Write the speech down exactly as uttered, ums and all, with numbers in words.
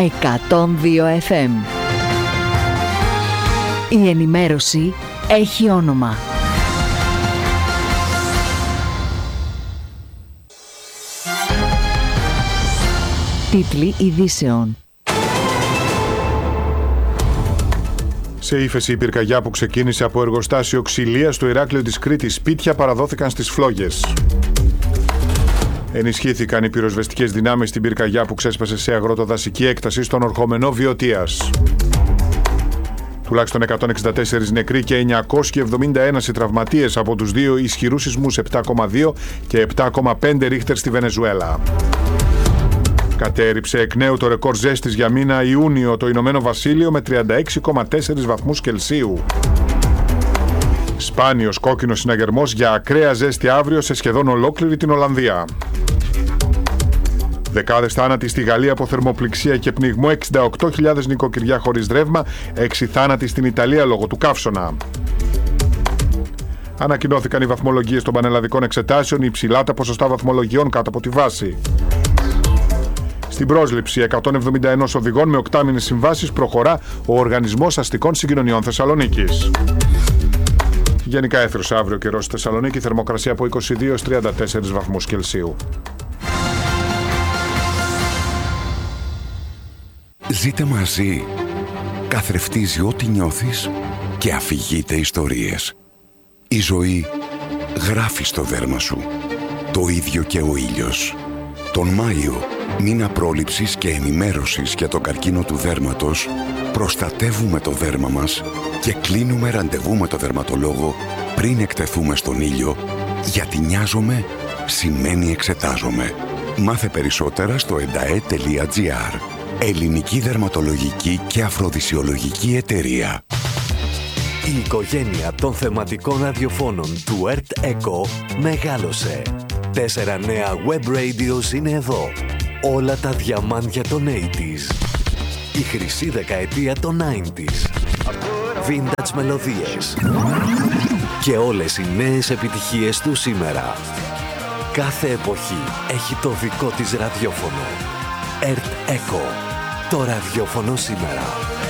εκατόν δύο εφ εμ. Η ενημέρωση έχει όνομα. Τίτλοι ειδήσεων. Σε ύφεση η πυρκαγιά που ξεκίνησε από εργοστάσιο ξυλίας στο Ηράκλειο της Κρήτης, σπίτια παραδόθηκαν στις φλόγες. Ενισχύθηκαν οι πυροσβεστικές δυνάμεις στην πυρκαγιά που ξέσπασε σε αγροτοδασική έκταση στον ορχομενό Βιωτίας. Τουλάχιστον εκατόν εξήντα τέσσερις νεκροί και εννιακόσιοι εβδομήντα ένα οι τραυματίες από τους δύο ισχυρούς σεισμούς επτά κόμμα δύο και επτά κόμμα πέντε ρίχτερ στη Βενεζουέλα. Κατέρριψε εκ νέου το ρεκόρ ζέστης για μήνα Ιούνιο το Ηνωμένο Βασίλειο με τριάντα έξι κόμμα τέσσερα βαθμούς Κελσίου. Σπάνιος κόκκινος συναγερμός για ακραία ζέστη αύριο σε σχεδόν ολόκληρη την Ολλανδία. Δεκάδες θάνατοι στη Γαλλία από θερμοπληξία και πνιγμό, εξήντα οκτώ χιλιάδες νοικοκυριά χωρίς ρεύμα, έξι θάνατοι στην Ιταλία λόγω του καύσωνα. Ανακοινώθηκαν οι βαθμολογίες των πανελλαδικών εξετάσεων, υψηλά τα ποσοστά βαθμολογιών κάτω από τη βάση. Στην πρόσληψη εκατόν εβδομήντα ένα οδηγών με οκτάμηνες συμβάσεις προχωρά ο Οργανισμός Αστικών Συγκοινωνιών Θεσσαλονίκης. Γενικά έθρωσε αύριο καιρός στη Θεσσαλονίκη, θερμοκρασία από είκοσι δύο έως τριάντα τέσσερις βαθμούς Κελσίου. Ζείτε μαζί. Καθρεφτίζει ό,τι νιώθεις και αφηγείται ιστορίες. Η ζωή γράφει στο δέρμα σου. Το ίδιο και ο ήλιος. Τον Μάιο, μήνα πρόληψης και ενημέρωσης για τον καρκίνο του δέρματος, προστατεύουμε το δέρμα μας και κλείνουμε ραντεβού με το δερματολόγο πριν εκτεθούμε στον ήλιο, γιατί νοιάζομαι σημαίνει εξετάζομαι. Μάθε περισσότερα στο εντα-ε τελεία τζι άρ. Ελληνική Δερματολογική και Αφροδισιολογική Εταιρεία. Η οικογένεια των θεματικών ραδιοφώνων του Earth Echo μεγάλωσε. Τέσσερα νέα web radios είναι εδώ. Όλα τα διαμάντια των ογδόντα. Η χρυσή δεκαετία των ενενήντα. Vintage μελωδίες. Και όλες οι νέες επιτυχίες του σήμερα. Κάθε εποχή έχει το δικό της ραδιόφωνο. Earth Echo. Το ραδιόφωνο σήμερα.